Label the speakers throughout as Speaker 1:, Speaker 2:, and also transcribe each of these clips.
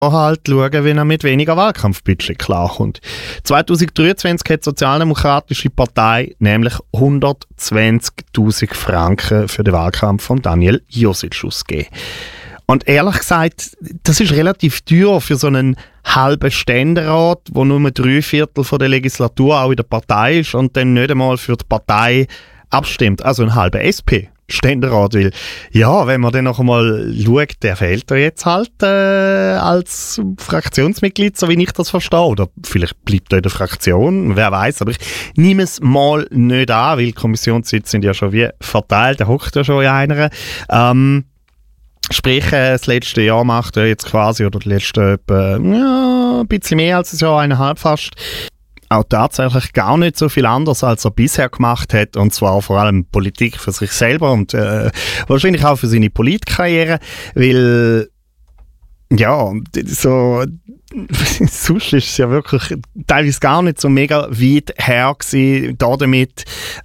Speaker 1: halt schauen, wenn er mit weniger Wahlkampfbudget klarkommt. 2023 hat die Sozialdemokratische Partei nämlich 120'000 Franken für den Wahlkampf von Daniel Josic ausgegeben. Und ehrlich gesagt, das ist relativ teuer für so einen halben Ständerat, wo nur 3/4 von der Legislatur auch in der Partei ist und dann nicht einmal für die Partei abstimmt. Also ein halber SP-Ständerat. Weil, ja, wenn man dann noch einmal schaut, der fehlt da jetzt halt als Fraktionsmitglied, so wie ich das verstehe. Oder vielleicht bleibt er in der Fraktion, wer weiß. Aber ich nehme es mal nicht an, weil die Kommissionssitze sind ja schon wie verteilt. Da hockt ja schon in einer. Sprich, das letzte Jahr macht er jetzt quasi, oder das letzte etwa, ein bisschen mehr als ein Jahr, 1,5 fast, auch tatsächlich gar nicht so viel anders, als er bisher gemacht hat, und zwar vor allem Politik für sich selber und wahrscheinlich auch für seine Politkarriere, weil ja, so sonst ist es ja wirklich teilweise gar nicht so mega weit her gewesen, damit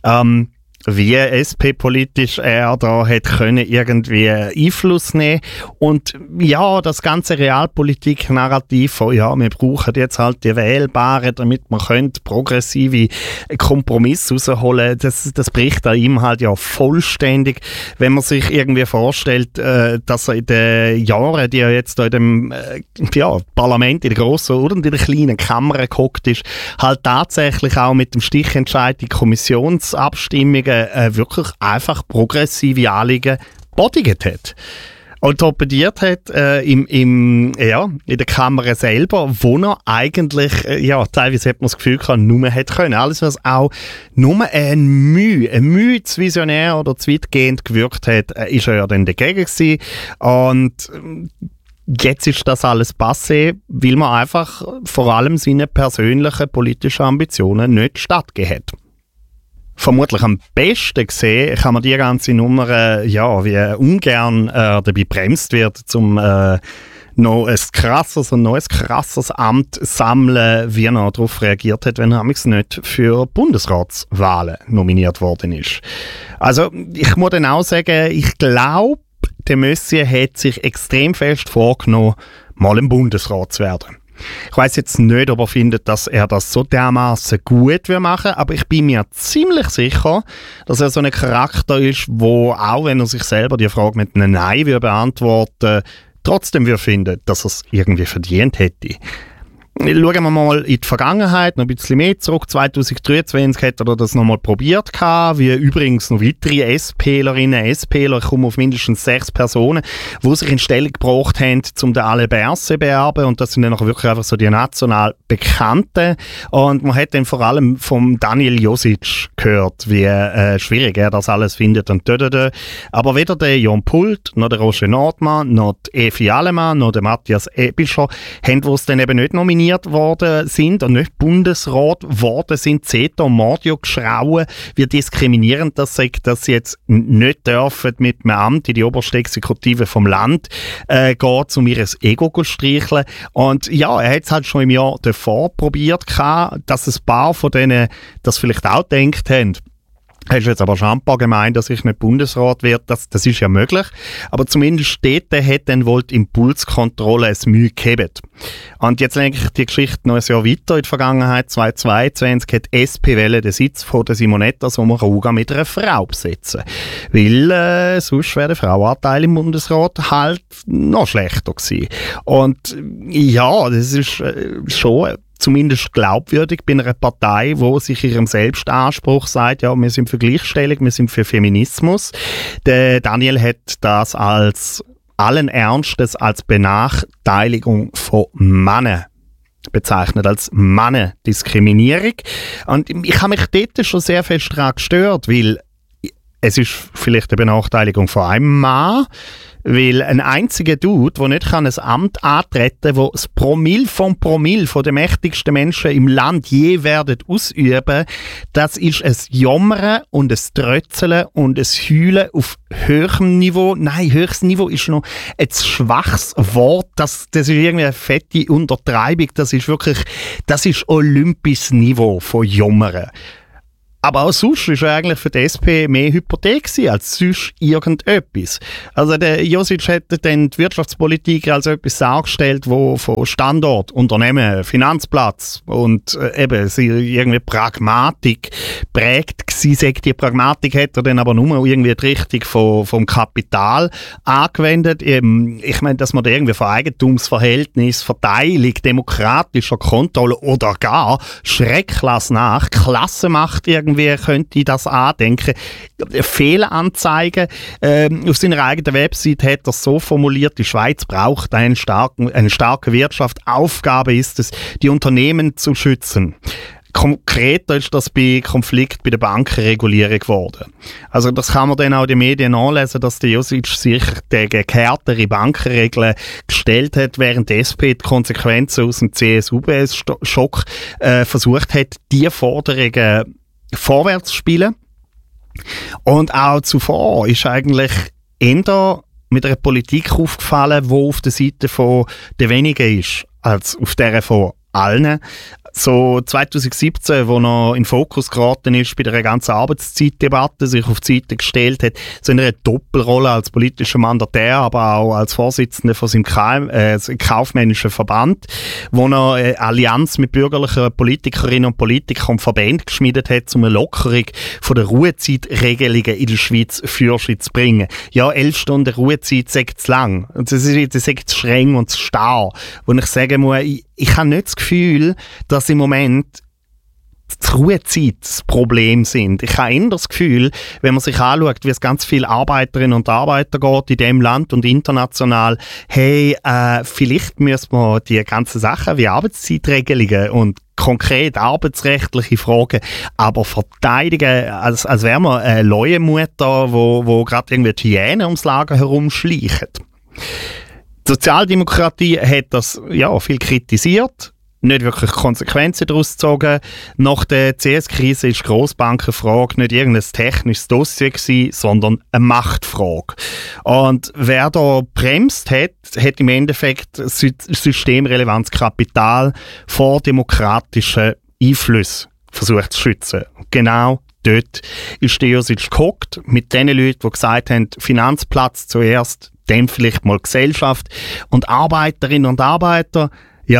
Speaker 1: wie SP-politisch er da hätte können irgendwie Einfluss nehmen. Und ja, das ganze Realpolitik-Narrativ von ja, wir brauchen jetzt halt die Wählbaren, damit wir progressive Kompromisse rausholen, das bricht an ihm halt ja vollständig. Wenn man sich irgendwie vorstellt, dass er in den Jahren, die er jetzt da in dem Parlament, in der grossen und in der kleinen Kammer gehockt ist, halt tatsächlich auch mit dem Stichentscheid in Kommissionsabstimmungen wirklich einfach progressive Anliegen bodigt hat. Und torpediert hat in der Kammer selber, wo er eigentlich, teilweise hat man das Gefühl gehabt, nur hätte können. Alles, was auch nur ein Mühe zu visionär oder zu weitgehend gewirkt hat, ist er ja dann dagegen gewesen. Und jetzt ist das alles passé, weil man einfach vor allem seine persönlichen politischen Ambitionen nicht stattgegeben hat. Vermutlich am besten gesehen kann man die ganze Nummer, wie ungern dabei bremst wird, um noch ein krasses Amt sammeln, wie er darauf reagiert hat, wenn er nicht für Bundesratswahlen nominiert worden ist. Also ich muss dann auch sagen, ich glaube, der Messier hat sich extrem fest vorgenommen, mal im Bundesrat zu werden. Ich weiss jetzt nicht, ob er findet, dass er das so dermaßen gut machen will, aber ich bin mir ziemlich sicher, dass er so ein Charakter ist, wo auch wenn er sich selber die Frage mit einem Nein beantworten, trotzdem finden, dass er es irgendwie verdient hätte. Schauen wir mal in die Vergangenheit, noch ein bisschen mehr zurück. 2023 hat er das nochmal probiert, wie übrigens noch weitere SPlerinnen, SPler, ich komme auf mindestens 6 Personen, die sich in Stellung gebracht haben, um den Alain Berset zu beerben. Und das sind dann auch wirklich einfach so die national Bekannten. Und man hat dann vor allem vom Daniel Josic gehört, wie schwierig er das alles findet. Und aber weder der Jon Pult, noch der Roger Nordmann, noch die Evi Allemann, noch der Matthias Ebischer haben, wo es dann eben nicht nominiert worden sind und nicht Bundesrat worden sind, CETA und Mordio geschrauen, wie diskriminierend das sei, dass sie jetzt nicht dürfen mit einem Amt in die oberste Exekutive vom Land gehen, um ihr Ego zu streicheln. Und ja, er hat es halt schon im Jahr davor probiert, dass ein paar von denen das vielleicht auch gedacht haben. Hast du jetzt aber schambar gemeint, dass ich nicht Bundesrat werde? Das ist ja möglich. Aber zumindest dort hat dann wohl die Impulskontrolle ein Mühe gegeben. Und jetzt denke ich die Geschichte noch ein Jahr weiter. In der Vergangenheit, 2022, hat SP den Sitz von der Simonetta Sommaruga mit einer Frau besetzen. Weil sonst wäre der Frauenanteil im Bundesrat halt noch schlechter gewesen. Und ja, das ist schon zumindest glaubwürdig bei einer Partei, die sich ihrem Selbstanspruch sagt, ja, wir sind für Gleichstellung, wir sind für Feminismus. Der Daniel hat das allen Ernstes als Benachteiligung von Männern bezeichnet, als Mannendiskriminierung. Und ich habe mich dort schon sehr fest daran gestört, weil es ist vielleicht eine Benachteiligung von einem Mann, weil ein einziger Dude, der nicht ein Amt antreten kann, wo das Promille von den mächtigsten Menschen im Land je werden ausüben, das ist ein Jammern und ein Trötzeln und ein Heulen auf höherem Niveau. Nein, höchstes Niveau ist noch ein schwaches Wort. Das ist irgendwie eine fette Untertreibung. Das ist olympisches Niveau von Jammern. Aber auch sonst war eigentlich für die SP mehr Hypothek gewesen, als sonst irgendetwas. Also der Josic hätte dann die Wirtschaftspolitik als etwas dargestellt, wo von Standort, Unternehmen, Finanzplatz und eben sie irgendwie Pragmatik prägt gewesen sei. Die Pragmatik hätte er dann aber nur irgendwie die Richtung vom Kapital angewendet. Ich meine, dass man da irgendwie von Eigentumsverhältnis, Verteilung, demokratischer Kontrolle oder gar Schrecklass nach Klassenmacht irgendwie könnte ich das andenken. Fehlanzeigen. Auf seiner eigenen Website hat er so formuliert, die Schweiz braucht eine starke Wirtschaft. Aufgabe ist es, die Unternehmen zu schützen. Konkreter ist das bei Konflikt bei der Bankenregulierung geworden. Also das kann man dann auch in den Medien nachlesen, dass der Josic sich gegen härtere Bankenregeln gestellt hat, während die SP die Konsequenzen aus dem CSU-Schock versucht hat, die Forderungen vorwärts zu spielen. Und auch zuvor ist eigentlich eher mit einer Politik aufgefallen, die auf der Seite der wenigen ist, als auf der von allen. So 2017, wo er in den Fokus geraten ist bei der ganzen Arbeitszeitdebatte, sich auf die Seite gestellt hat, so in einer Doppelrolle als politischer Mandatär, aber auch als Vorsitzender von seinem kaufmännischen Verband, wo er eine Allianz mit bürgerlichen Politikerinnen und Politikern und Verbänden geschmiedet hat, um eine Lockerung von der Ruhezeitregelungen in der Schweiz für sich zu bringen. Ja, 11 Stunden Ruhezeit sagt zu lang. Und das ist zu streng und zu starr. Und ich sagen muss, ich habe nicht das Gefühl, dass im Moment die Ruhezeit das Problem sind. Ich habe eher das Gefühl, wenn man sich anschaut, wie es ganz viele Arbeiterinnen und Arbeiter geht in diesem Land und international, hey, vielleicht müssen wir die ganzen Sachen wie Arbeitszeitregelungen und konkret arbeitsrechtliche Fragen, aber verteidigen, als wäre man eine Leuenmutter, wo gerade irgendwie die Hyänen ums Lager herumschleichen. Die Sozialdemokratie hat das viel kritisiert, nicht wirklich Konsequenzen daraus gezogen. Nach der CS-Krise ist die Grossbankenfrage nicht irgendein technisches Dossier gewesen, sondern eine Machtfrage. Und wer da bremst hat im Endeffekt systemrelevantes Kapital vor demokratischen Einflüssen versucht zu schützen. Genau dort ist der Josic gehockt, mit den Leuten, die gesagt haben, Finanzplatz zuerst, dann vielleicht mal Gesellschaft. Und Arbeiterinnen und Arbeiter,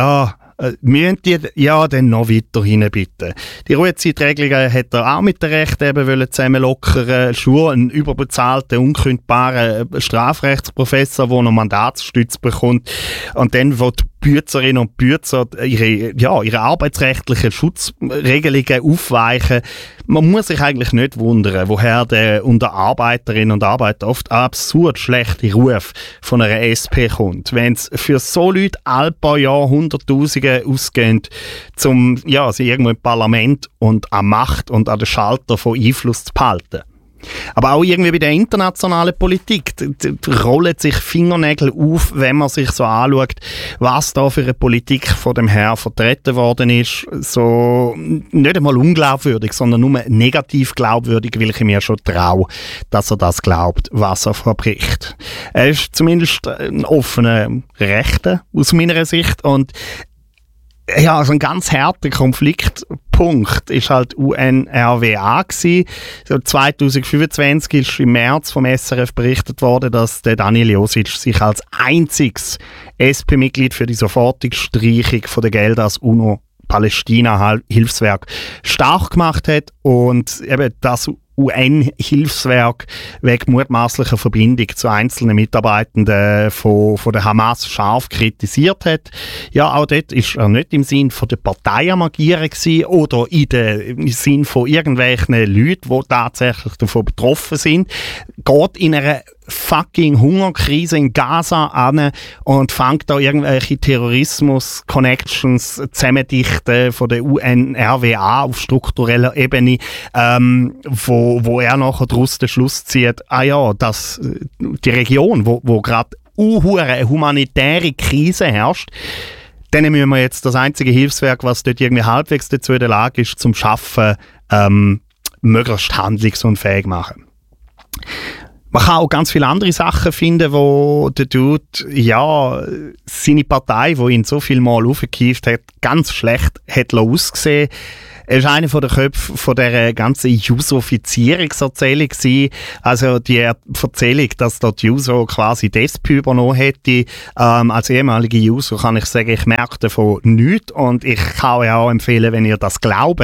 Speaker 1: müssen die dann noch weiterhin bitten. Die Ruhezeitregelungen hat er auch mit der Rechten eben zusammenlockern. Schur, einen überbezahlten, unkündbaren Strafrechtsprofessor, der noch Mandatsstütze bekommt. Und dann, wo die Bürzerinnen und Bürzer ihre arbeitsrechtlichen Schutzregelungen aufweichen. Man muss sich eigentlich nicht wundern, woher der unter Arbeiterinnen und Arbeitern oft absurd schlechte Ruf von einer SP kommt. Wenn es für so Leute ein paar Jahre Hunderttausende ausgeht, um sie irgendwo im Parlament und an Macht und an den Schalter von Einfluss zu behalten. Aber auch irgendwie bei der internationalen Politik rollen sich Fingernägel auf, wenn man sich so anschaut, was da für eine Politik von dem Herrn vertreten worden ist. So nicht einmal unglaubwürdig, sondern nur negativ glaubwürdig, weil ich mir schon traue, dass er das glaubt, was er verbricht. Er ist zumindest ein offener Rechter aus meiner Sicht und also ein ganz harter Konfliktpunkt ist halt UNRWA gewesen. 2025 ist im März vom SRF berichtet worden, dass der Daniel Josic sich als einziges SP-Mitglied für die sofortige Streichung von den Geldern als UNO-Palästina-Hilfswerk stark gemacht hat und eben das UN-Hilfswerk wegen mutmaßlicher Verbindung zu einzelnen Mitarbeitenden von der Hamas scharf kritisiert hat. Ja, auch dort war er nicht im Sinn von der Partei am Agieren gewesen oder im Sinn von irgendwelchen Leuten, die tatsächlich davon betroffen sind. Geht in einer fucking Hungerkrise in Gaza an und fängt da irgendwelche Terrorismus-Connections zusammendichten von der UNRWA auf struktureller Ebene, wo er nachher daraus den Schluss zieht, dass die Region, wo gerade eine humanitäre Krise herrscht, dann müssen wir jetzt das einzige Hilfswerk, was dort irgendwie halbwegs dazu in der Lage ist, zum Schaffen, möglichst handlungsunfähig machen. Man kann auch ganz viele andere Sachen finden, wo der Dude, ja, seine Partei, die ihn so viel Mal aufgekieft hat, ganz schlecht hat ausgesehen. Er war einer der Köpfe von dieser ganzen Jusofizierungserzählung gewesen. Also die Erzählung, dass dort Juso quasi die SP übernommen hätte. Als ehemalige Juso kann ich sagen, ich merke davon nichts und ich kann euch auch empfehlen, wenn ihr das glaubt,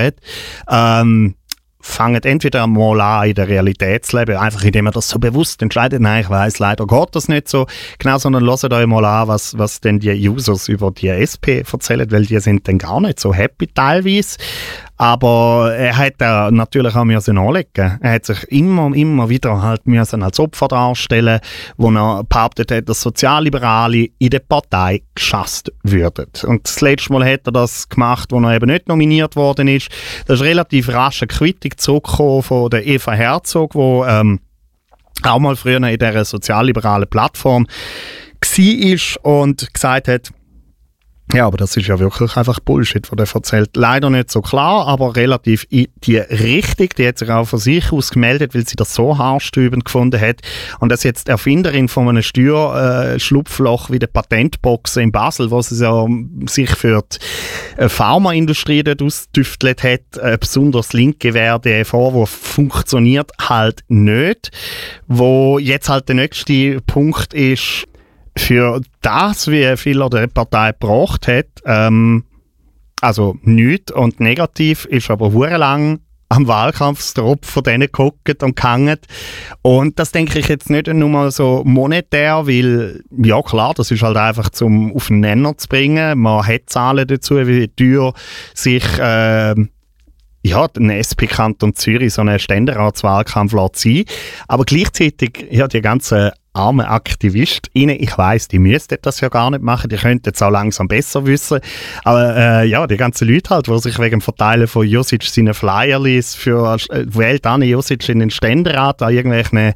Speaker 1: fangt entweder mal an in der Realität zu leben, einfach indem ihr das so bewusst entscheidet, nein, ich weiss, leider geht das nicht so genau, sondern hört euch mal an, was denn die Users über die SP erzählen, weil die sind dann gar nicht so happy teilweise. Aber er hat natürlich auch müssen anlegen. Er hat sich immer wieder halt müssen als Opfer darstellen, wo er behauptet hat, dass Sozialliberale in der Partei geschasst würden. Und das letzte Mal hat er das gemacht, wo er eben nicht nominiert worden ist. Das ist relativ rasch eine Kritik zurückgekommen von der Eva Herzog, wo auch mal früher in dieser sozialliberalen Plattform war und gesagt hat, ja, aber das ist ja wirklich einfach Bullshit, was er erzählt. Leider nicht so klar, aber relativ in die Richtung. Die hat sich auch von sich aus gemeldet, weil sie das so haarsträubend gefunden hat. Und dass jetzt Erfinderin von einem Steuerschlupfloch wie der Patentbox in Basel, wo sie ja sich für die Pharmaindustrie dort ausgetüftelt hat, besonders linke wäre, der Vorwurf funktioniert halt nicht. Wo jetzt halt der nächste Punkt ist, für das, wie viel er der Partei gebracht hat, also nichts und negativ, ist aber hure lang am Wahlkampfstrop von denen geguckt und gehangen. Und das denke ich jetzt nicht nur mal so monetär, weil, ja klar, das ist halt einfach zum auf den Nenner zu bringen. Man hat Zahlen dazu, wie teuer sich ja, den SP-Kanton Zürich so einen Ständeratswahlkampf lässt sein. Aber gleichzeitig, ja, die ganzen armen AktivistInnen, ich weiss, die müssten das ja gar nicht machen, die könnten es auch langsam besser wissen, aber ja, die ganzen Leute halt, die sich wegen dem Verteilen von Josic seinen Flyerlis für wählt an Josic in den Ständerat an irgendwelchen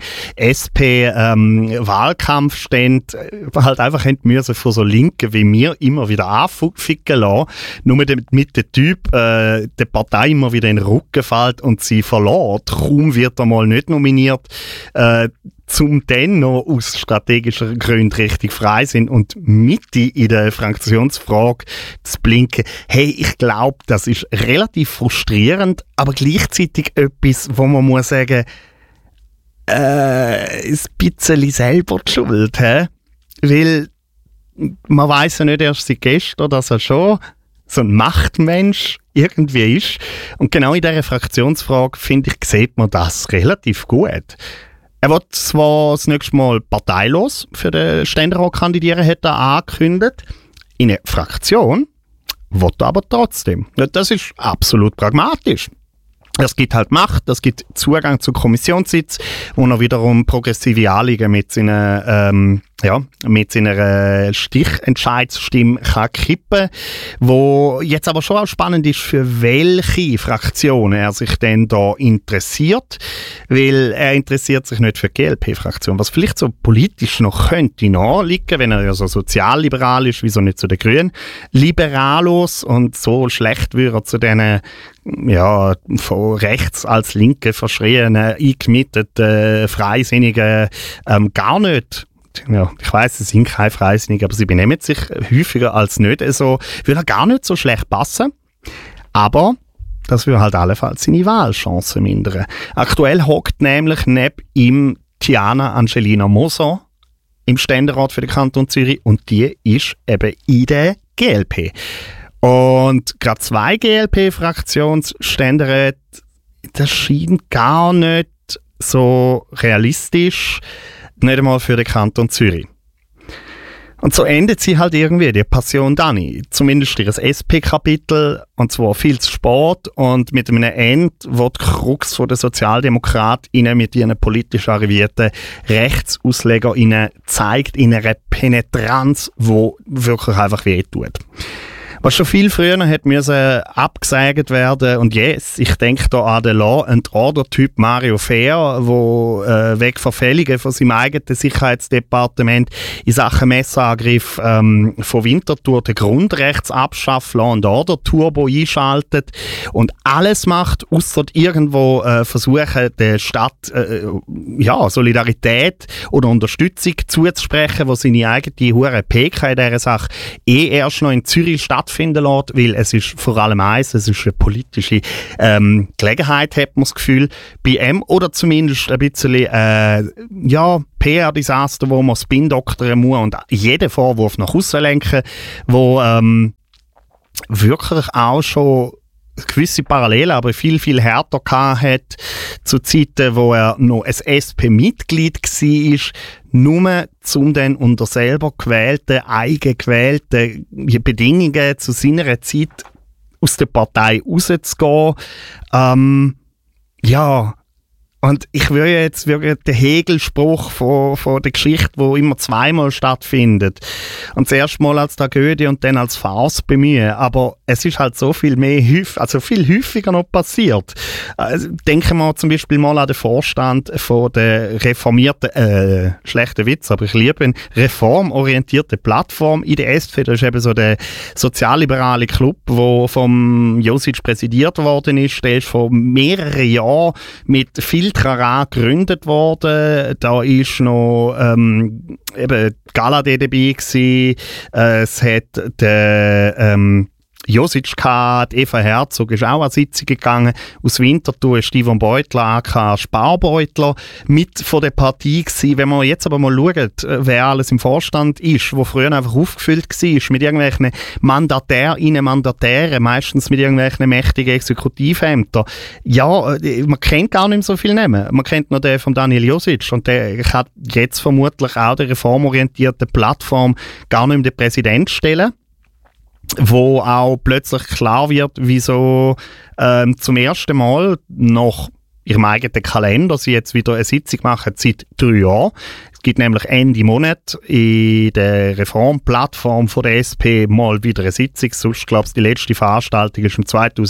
Speaker 1: SP-Wahlkampfständen halt einfach hätten müssen von so Linken wie mir immer wieder anficken lassen, nur damit der Typ der Partei immer wieder in den Rücken fällt und sie verlässt. Kaum wird er mal nicht nominiert, zum dann noch aus strategischen Gründen richtig frei sind und Mitte in der Fraktionsfrage zu blinken. Hey, ich glaube, das ist relativ frustrierend, aber gleichzeitig etwas, wo man muss sagen, ein bisschen selber die Schuld, weil man weiss ja nicht erst seit gestern, dass er schon so ein Machtmensch irgendwie ist. Und genau in dieser Fraktionsfrage, finde ich, sieht man das relativ gut. Er wird zwar das nächste Mal parteilos für den Ständerat kandidieren, hat er angekündigt. In einer Fraktion wird er aber trotzdem. Das ist absolut pragmatisch. Es gibt halt Macht, es gibt Zugang zu Kommissionssitz, wo er wiederum progressive Anliegen mit seiner Stichentscheidsstimme kann kippen, wo jetzt aber schon auch spannend ist, für welche Fraktionen er sich denn da interessiert, weil er interessiert sich nicht für die GLP-Fraktion, was vielleicht so politisch noch könnte nachliegen, wenn er ja so sozialliberal ist, wieso nicht zu den Grünen, liberalos und so schlecht würde er zu denen ja, von rechts als Linke verschrienen, eingemieteten, Freisinnigen gar nicht. Ja, ich weiss, sie sind keine Freisinnigen, aber sie benehmen sich häufiger als nicht so, würde gar nicht so schlecht passen. Aber das würde halt allenfalls seine Wahlchancen mindern. Aktuell hockt nämlich neben ihm Tiana Angelina Moser im Ständerat für den Kanton Zürich und die ist eben in der GLP. Und gerade 2 GLP-Fraktionsständeräte, das scheint gar nicht so realistisch, nicht einmal für den Kanton Zürich. Und so endet sie halt irgendwie, die Passion Dani. Zumindest ihr SP-Kapitel, und zwar viel zu spät und mit einem Ende, wo die Krux von den SozialdemokratInnen mit ihren politisch arrivierten RechtsauslegerInnen zeigt in einer Penetranz, die wirklich einfach wehtut. Was schon viel früher hätte müssen abgesägt werden. Und yes, ich denke da an den Law and Order Typ Mario Fehr, wo wegen Verfehlungen von seinem eigenen Sicherheitsdepartement in Sachen Messerangriff von Winterthur den Grundrechtsabschaff Law and Order Turbo einschaltet und alles macht, ausser irgendwo versuchen, der Stadt Solidarität oder Unterstützung zuzusprechen, wo seine eigene hure PK in dieser Sache erst noch in Zürich stattfinden lässt, weil es ist vor allem eins, es ist eine politische Gelegenheit, hat man das Gefühl, bei ihm, oder zumindest ein bisschen PR-Desaster, wo man spin-doktern muss und jeden Vorwurf nach aussen lenken, wo wirklich auch schon gewisse Parallelen, aber viel, viel härter hat zu Zeiten, wo er noch ein SP-Mitglied war, nur um dann unter selber gewählten, eigen gewählten Bedingungen zu seiner Zeit aus der Partei rauszugehen. Und ich würde jetzt wirklich den Hegel-Spruch von der Geschichte, wo immer zweimal stattfindet. Und das erste Mal als Tragödie und dann als Farce bemühen. Aber es ist halt so viel mehr viel häufiger noch passiert. Denken wir zum Beispiel mal an den Vorstand von der reformierten, schlechter Witz, aber ich liebe ihn, reformorientierten Plattform in der SP. Das ist eben so der sozialliberale Club, der vom Josic präsidiert worden ist. Der ist vor mehreren Jahren mit viel Trara gegründet worden. Da ist noch eben Galadé dabei gewesen. Es hat der Josic gehabt, Eva Herzog ist auch an Sitzungen gegangen. Aus Winterthur ist Yvonne Beutler, aka Sparbeutler, mit von der Partie gewesen. Wenn man jetzt aber mal schaut, wer alles im Vorstand ist, wo früher einfach aufgefüllt war, mit irgendwelchen Mandatären, meistens mit irgendwelchen mächtigen Exekutivämtern. Ja, man kennt gar nicht mehr so viel Namen. Man kennt nur den von Daniel Josic und der kann jetzt vermutlich auch der reformorientierten Plattform gar nicht mehr den Präsident stellen. Wo auch plötzlich klar wird, wieso zum ersten Mal nach ihrem eigenen Kalender sie jetzt wieder eine Sitzung machen seit 3 Jahren. Es gibt nämlich Ende Monat in der Reformplattform von der SP mal wieder eine Sitzung. Sonst, glaube ich, die letzte Veranstaltung war im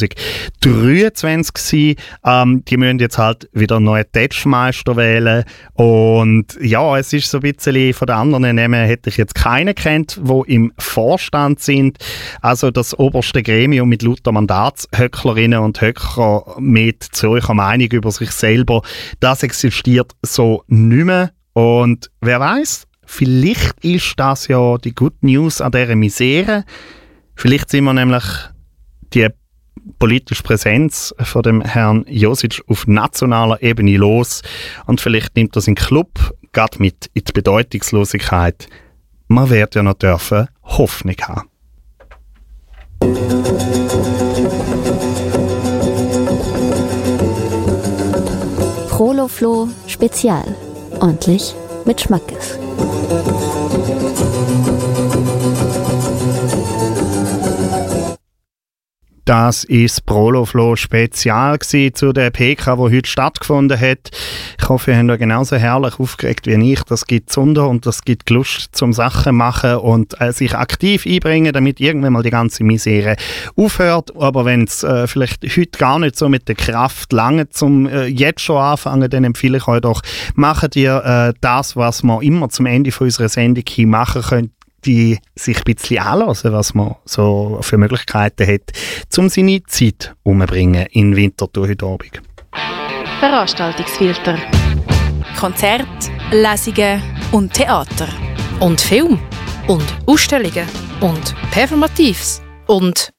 Speaker 1: 2023 die müssen jetzt halt wieder einen neuen Touchmeister wählen. Und ja, es ist so ein bisschen, von den anderen Namen hätte ich jetzt keinen kennt, die im Vorstand sind. Also das oberste Gremium mit lauter Mandatshöcklerinnen und Höckler mit Zürcher Meinung über sich selber, das existiert so nicht mehr. Und wer weiß, vielleicht ist das ja die Good News an dieser Misere. Vielleicht sind wir nämlich die politische Präsenz von dem Herrn Josic auf nationaler Ebene los. Und vielleicht nimmt das in den Club gerade mit in die Bedeutungslosigkeit. Man wird ja noch dürfen Hoffnung haben.
Speaker 2: Proloflo Spezial. Ordentlich mit Schmackes.
Speaker 1: Das ist Proloflo Spezial zu der PK, die heute stattgefunden hat. Ich hoffe, ihr habt euch genauso herrlich aufgeregt wie ich. Das gibt Zunder und das gibt Lust zum Sachen machen und sich aktiv einbringen, damit irgendwann mal die ganze Misere aufhört. Aber wenn es vielleicht heute gar nicht so mit der Kraft lange zum jetzt schon anfangen, dann empfehle ich euch doch, macht ihr das, was wir immer zum Ende von unserer Sendung hin machen können, die sich ein bisschen anlassen, was man so für Möglichkeiten hat, um seine Zeit umzubringen in Winterthur heute Abend.
Speaker 3: Veranstaltungsfilter. Konzerte, Lesungen und Theater. Und Film. Und Ausstellungen. Und Performatives. Und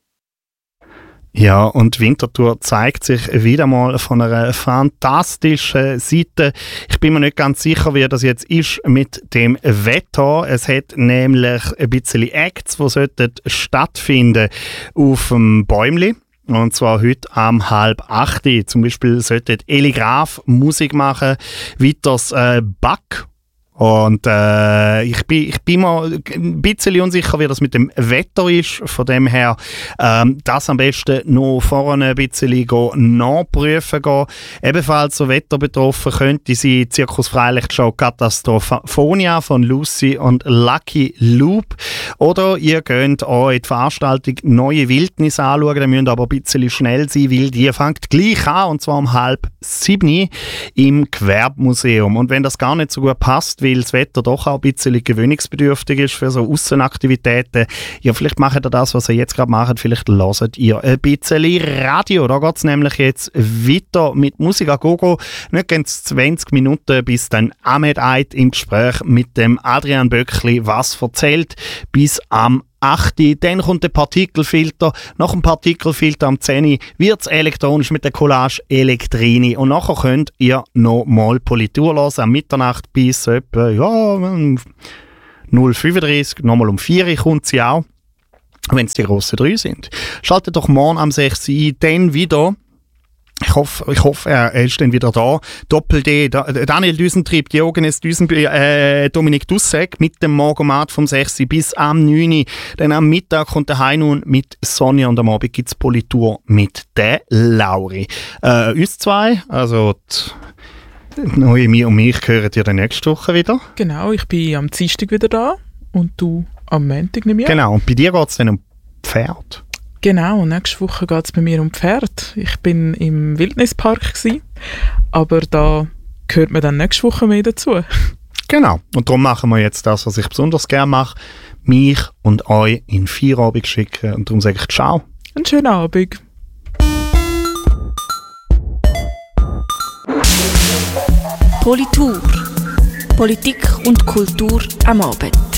Speaker 1: ja, und Winterthur zeigt sich wieder mal von einer fantastischen Seite. Ich bin mir nicht ganz sicher, wie das jetzt ist mit dem Wetter. Es hat nämlich ein bisschen Acts, die stattfinden auf dem Bäumli. Und zwar heute am 7:30. Zum Beispiel sollte Eli Graf Musik machen, weiters Back Und ich bin mal ein bisschen unsicher, wie das mit dem Wetter ist. Von dem her, das am besten noch vorne ein bisschen nachprüfen gehen. Ebenfalls so wetterbetroffen könnte sie Zirkusfreilichtsshow Katastrophonia von Lucy und Lucky Loop. Oder ihr könnt euch die Veranstaltung Neue Wildnis anschauen. Da müsst ihr aber ein bisschen schnell sein, weil die fängt gleich an, und zwar um 6:30 im Gewerbemuseum. Und wenn das gar nicht so gut passt, weil das Wetter doch auch ein bisschen gewöhnungsbedürftig ist für so Aussenaktivitäten, ja, vielleicht macht ihr das, was ihr jetzt gerade macht, vielleicht hört ihr ein bisschen Radio. Da geht es nämlich jetzt weiter mit Musik a Gogo. Nicht ganz 20 Minuten, bis dann Ahmed Eid im Gespräch mit dem Adrian Böckli was erzählt, bis am 8. Dann kommt der Partikelfilter. Nach dem Partikelfilter am 10. wird es elektronisch mit der Collage Elektrini. Und nachher könnt ihr noch mal Politur hören, am Mitternacht bis etwa 0:35, nochmal um 4 kommt sie auch, wenn es die grossen 3 sind. Schaltet doch morgen am 6. ein, dann wieder. Ich hoffe, er ist dann wieder da. Doppel-D, Daniel Düsentrieb, Diogenes Dominik Dussek mit dem Morgomat vom 6. bis am 9. Dann am Mittag kommt der Heinun mit Sonja und am Abend gibt es Politur mit der Lauri. Uns zwei, also Noemi und mich, hören ihr dann nächste Woche wieder.
Speaker 4: Genau, ich bin am Dienstag wieder da und du am Montag nicht mehr.
Speaker 1: Genau, und bei dir geht es dann um Pferd.
Speaker 4: Genau, nächste Woche geht es bei mir um Pferd. Ich bin im Wildnispark gsi, aber da gehört mir dann nächste Woche mehr dazu.
Speaker 1: Genau, und darum machen wir jetzt das, was ich besonders gerne mache, mich und euch in Feierabend schicken, und darum sage ich ciao.
Speaker 4: Einen schönen Abend.
Speaker 2: Politur. Politik und Kultur am Abend.